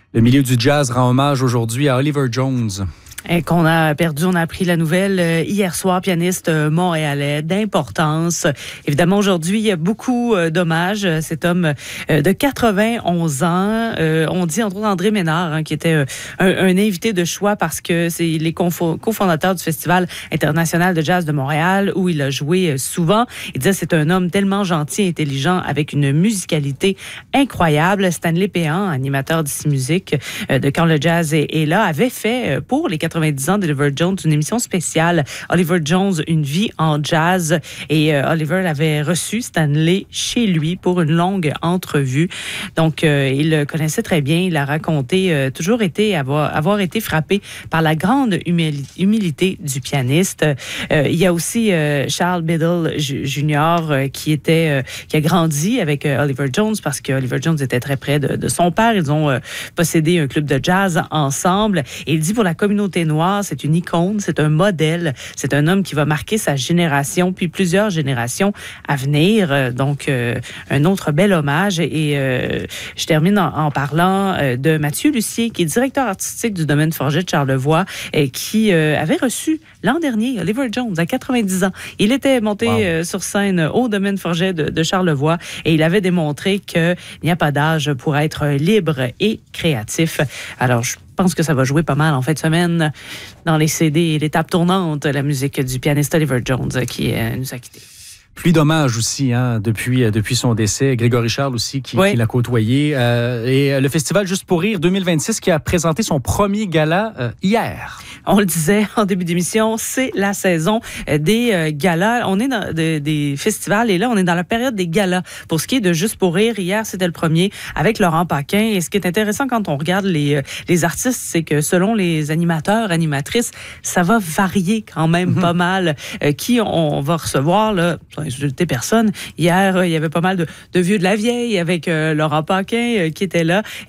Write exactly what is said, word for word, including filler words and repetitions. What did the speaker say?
Le milieu du jazz rend hommage aujourd'hui à Oliver Jones. Et qu'on a perdu, on a appris la nouvelle euh, hier soir, pianiste euh, montréalais d'importance. Évidemment, aujourd'hui, il y a beaucoup euh, d'hommages. Cet homme euh, de quatre-vingt-onze ans, euh, on dit entre autres André Ménard, hein, qui était euh, un, un invité de choix parce que c'est les confo- cofondateurs du Festival international de jazz de Montréal où il a joué euh, souvent. Il disait c'est un homme tellement gentil et intelligent avec une musicalité incroyable. Stanley Péan, animateur d'Ici Musique, euh, de Quand le jazz est, est là, avait fait euh, pour les quatre-vingt-dix ans d'Oliver Jones, une émission spéciale, Oliver Jones, une vie en jazz. Et euh, Oliver avait reçu Stanley chez lui pour une longue entrevue. Donc, euh, il le connaissait très bien. Il a raconté, euh, toujours été, avoir, avoir été frappé par la grande humili- humilité du pianiste. Euh, il y a aussi euh, Charles Biddle Junior euh, qui était, euh, qui a grandi avec euh, Oliver Jones parce que Oliver Jones était très près de, de son père. Ils ont euh, possédé un club de jazz ensemble. Et il dit pour la communauté noire, c'est une icône, c'est un modèle, c'est un homme qui va marquer sa génération, puis plusieurs générations à venir. Donc, euh, un autre bel hommage. Et euh, je termine en, en parlant euh, de Mathieu Lucier, qui est directeur artistique du domaine Forget de Charlevoix, et qui euh, avait reçu l'an dernier Oliver Jones à quatre-vingt-dix ans. Il était monté wow. euh, sur scène au domaine Forget de, de Charlevoix et il avait démontré qu'il n'y a pas d'âge pour être libre et créatif. Alors, je Je pense que ça va jouer pas mal en fin de semaine dans les C D et les tables tournantes, la musique du pianiste Oliver Jones qui euh, nous a quittés. Pluie d'hommages aussi, hein, depuis, euh, depuis son décès. Grégory Charles aussi, qui, oui. qui l'a côtoyé. Euh, et le Festival Juste pour rire deux mille vingt-six qui a présenté son premier gala euh, hier. On le disait en début d'émission, c'est la saison des euh, galas. On est dans de, des festivals et là, on est dans la période des galas. Pour ce qui est de Juste pour rire, hier, c'était le premier avec Laurent Paquin. Et ce qui est intéressant quand on regarde les, les artistes, c'est que selon les animateurs, animatrices, ça va varier quand même mm-hmm. pas mal. Euh, qui on, on va recevoir, là, sans insulter personne. Hier, il y avait pas mal de, de vieux de la vieille avec euh, Laurent Paquin euh, qui était là.